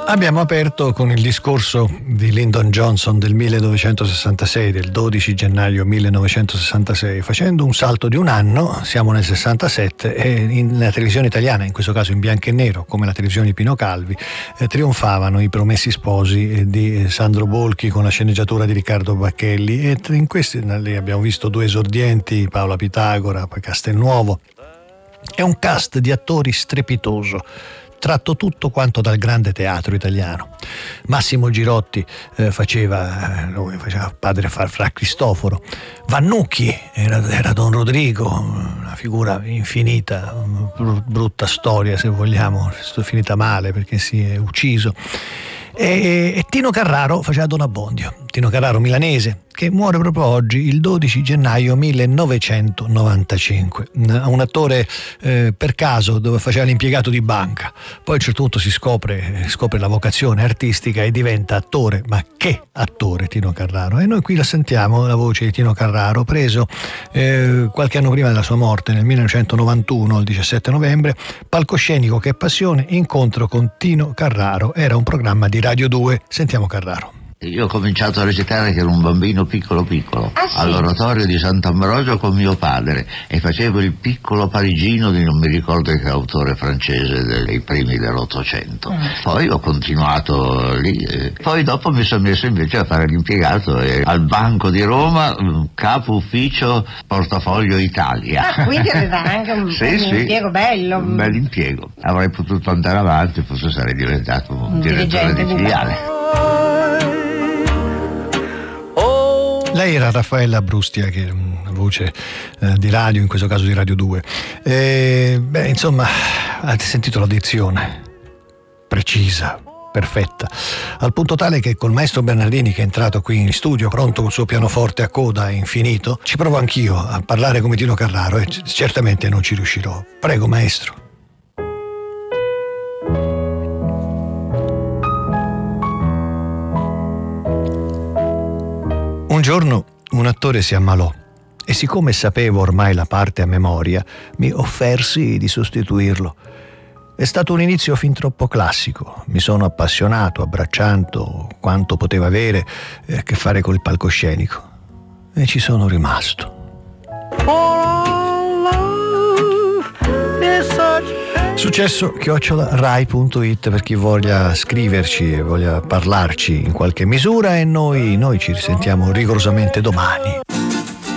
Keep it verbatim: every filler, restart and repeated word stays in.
Abbiamo aperto con il discorso di Lyndon Johnson del millenovecentosessantasei, del dodici gennaio millenovecentosessantasei. Facendo un salto di un anno, siamo nel sessantasette e nella televisione italiana, in questo caso in bianco e nero, come la televisione di Pino Calvi, eh, trionfavano I Promessi Sposi eh, di Sandro Bolchi con la sceneggiatura di Riccardo Bacchelli, e in questi lì abbiamo visto due esordienti, Paola Pitagora, poi Castelnuovo. È un cast di attori strepitoso, tratto tutto quanto dal grande teatro italiano. Massimo Girotti eh, faceva, eh, lui faceva padre Fra Cristoforo. Vannucchi era, era Don Rodrigo, una figura infinita, brutta storia se vogliamo, è finita male perché si è ucciso. E, e Tino Carraro faceva Don Abbondio, Tino Carraro milanese, che muore proprio oggi, il dodici gennaio millenovecentonovantacinque. Un attore eh, per caso, dove faceva l'impiegato di banca, poi a un certo punto si scopre, scopre la vocazione artistica e diventa attore. Ma che attore Tino Carraro! E noi qui la sentiamo, la voce di Tino Carraro, preso eh, qualche anno prima della sua morte, nel millenovecentonovantuno, il diciassette novembre. Palcoscenico che passione, incontro con Tino Carraro. Era un programma di Radio due. Sentiamo Carraro. Io ho cominciato a recitare che ero un bambino piccolo piccolo, ah, sì? all'oratorio di Sant'Ambrogio con mio padre, e facevo il piccolo parigino di non mi ricordo che autore francese dei primi dell'Ottocento. Mm. Poi ho continuato lì, e poi dopo mi sono messo invece a fare l'impiegato e al Banco di Roma, capo ufficio portafoglio Italia. Ah, quindi aveva anche un, sì, un sì, impiego bello. Un bel impiego. Avrei potuto andare avanti, forse sarei diventato un, un direttore di filiale. Lei era Raffaella Brustia, che è una voce eh, di radio, in questo caso di Radio due. E, beh, insomma, avete sentito la dizione? Precisa, perfetta, al punto tale che col maestro Bernardini, che è entrato qui in studio pronto col suo pianoforte a coda infinito, ci provo anch'io a parlare come Tino Carraro e c- certamente non ci riuscirò. Prego, maestro. Un giorno un attore si ammalò e, siccome sapevo ormai la parte a memoria, mi offersi di sostituirlo. È stato un inizio fin troppo classico. Mi sono appassionato, abbracciando quanto poteva avere eh, che fare col palcoscenico, e ci sono rimasto. Successo chiocciola rai punto it per chi voglia scriverci e voglia parlarci in qualche misura, e noi, noi ci risentiamo rigorosamente domani.